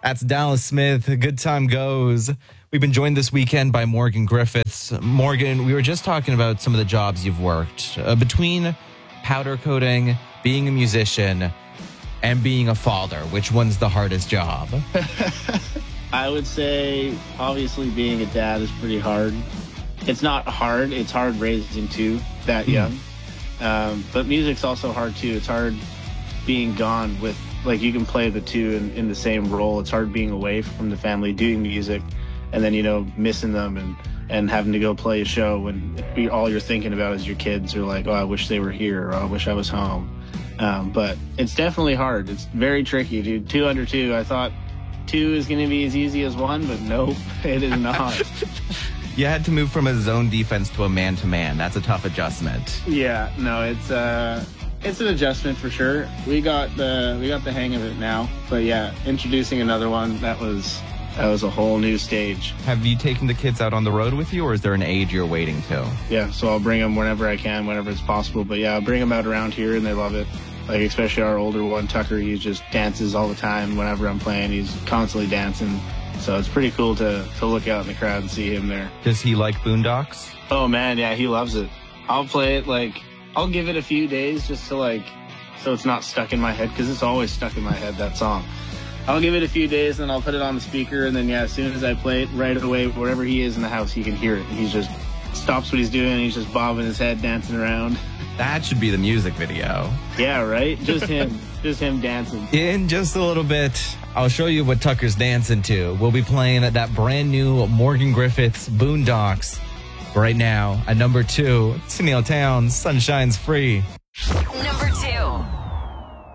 That's Dallas Smith. Good Time Goes. We've been joined this weekend by Morgan Griffiths. Morgan, we were just talking about some of the jobs you've worked. Between powder coating, being a musician, and being a father, which one's the hardest job? I would say, obviously, being a dad is pretty hard. It's not hard. It's hard raising two that young. But music's also hard, too. It's hard being gone with, like, you can play the two in the same role. It's hard being away from the family, doing music, and then, missing them and having to go play a show when all you're thinking about is your kids are like, oh, I wish they were here, or I wish I was home. But it's definitely hard. It's very tricky, dude. 2 under 2. I thought 2 is going to be as easy as 1, but nope, it is not. You had to move from a zone defense to a man-to-man. That's a tough adjustment. Yeah, no, it's an adjustment for sure. We got the hang of it now. But yeah, introducing another one, that was a whole new stage. Have you taken the kids out on the road with you, or is there an age you're waiting to? Yeah, so I'll bring them whenever I can, whenever it's possible. But yeah, I'll bring them out around here, and they love it. Like, especially our older one, Tucker, he just dances all the time. Whenever I'm playing, he's constantly dancing. So it's pretty cool to look out in the crowd and see him there. Does he like Boondocks? Oh, man, yeah, he loves it. I'll play it, I'll give it a few days just to, so it's not stuck in my head, because it's always stuck in my head, that song. I'll give it a few days, and I'll put it on the speaker, and then, yeah, as soon as I play it, right away, wherever he is in the house, he can hear it. He just stops what he's doing, and he's just bobbing his head, dancing around. That should be the music video. Yeah, right? Just him. Just him dancing. In just a little bit, I'll show you what Tucker's dancing to. We'll be playing that brand new Morgan Griffiths Boondocks right now at number 2. It's Neil Towns, Sunshine's Free.